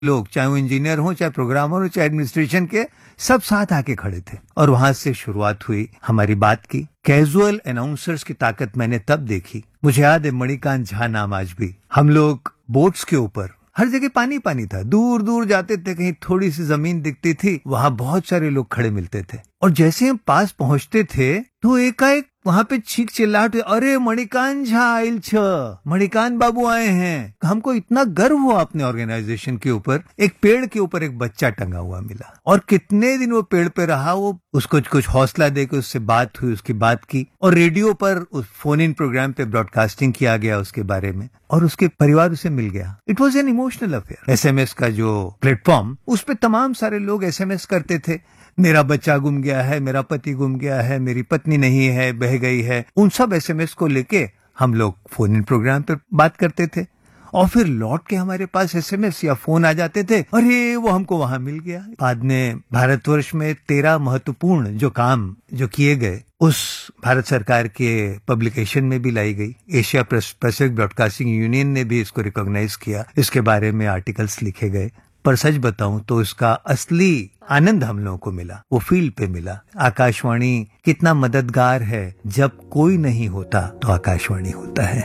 लोग, चाहे वो इंजीनियर हो, चाहे प्रोग्रामर हो, चाहे एडमिनिस्ट्रेशन के, सब साथ आके खड़े थे और वहां से शुरुआत हुई हमारी बात की। कैजुअल अनाउंसर्स की ताकत मैंने तब देखी। मुझे याद है मणिकांत झा नाम आज भी। हम लोग बोट्स के ऊपर, हर जगह पानी पानी था, दूर दूर जाते थे, कहीं थोड़ी सी जमीन दिखती थी, वहां बहुत सारे लोग खड़े मिलते थे और जैसे हम पास पहुंचते थे तो एकाएक वहां पे चीख चिल्लाहट, अरे मणिकांत झा आइल छ, मणिकांत बाबू आए हैं। हमको इतना गर्व हुआ अपने ऑर्गेनाइजेशन के ऊपर। एक पेड़ के ऊपर एक बच्चा टंगा हुआ मिला और कितने दिन वो पेड़ पे रहा, वो उसको कुछ हौसला देकर उससे बात हुई, उसकी बात की और रेडियो पर उस फोन इन प्रोग्राम पे ब्रॉडकास्टिंग किया गया उसके बारे में और उसके परिवार उसे मिल गया। It was an emotional affair. SMS का जो प्लेटफॉर्म, उस पे तमाम सारे लोग SMS करते थे, मेरा बच्चा गुम गया है, मेरा पति गुम गया है, मेरी पत्नी नहीं है, बह गई है। उन सब SMS को लेके हम लोग फोन इन प्रोग्राम पे बात करते थे और फिर लौट के हमारे पास SMS या फोन आ जाते थे, अरे वो हमको वहां मिल गया। बाद में भारतवर्ष में 13 महत्वपूर्ण जो काम जो किए गए, उस भारत सरकार के पब्लिकेशन में भी लाई गई। एशिया पैसिफिक ब्रॉडकास्टिंग यूनियन ने भी इसको रिकॉग्नाइज किया, इसके बारे में आर्टिकल्स लिखे गए। पर सच बताऊं तो इसका असली आनंद हम लोगों को मिला, वो फील्ड पे मिला। आकाशवाणी कितना मददगार है, जब कोई नहीं होता तो आकाशवाणी होता है।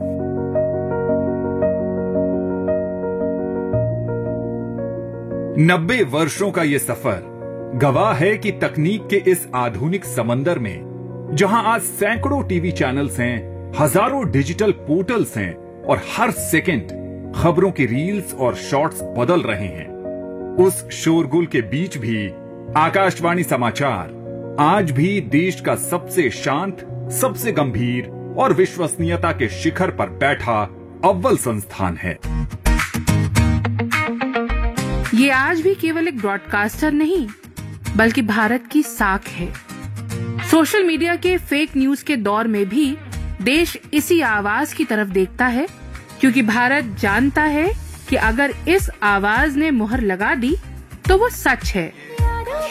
90 वर्षों का ये सफर गवाह है कि तकनीक के इस आधुनिक समंदर में जहां आज सैकड़ों टीवी चैनल्स हैं, हजारों डिजिटल पोर्टल्स हैं और हर सेकंड खबरों की रील्स और शॉर्ट्स बदल रहे हैं, उस शोरगुल के बीच भी आकाशवाणी समाचार आज भी देश का सबसे शांत, सबसे गंभीर और विश्वसनीयता के शिखर पर बैठा अव्वल संस्थान है। ये आज भी केवल एक ब्रॉडकास्टर नहीं, बल्कि भारत की साख है। सोशल मीडिया के फेक न्यूज के दौर में भी देश इसी आवाज की तरफ देखता है, क्योंकि भारत जानता है कि अगर इस आवाज ने मुहर लगा दी तो वो सच है।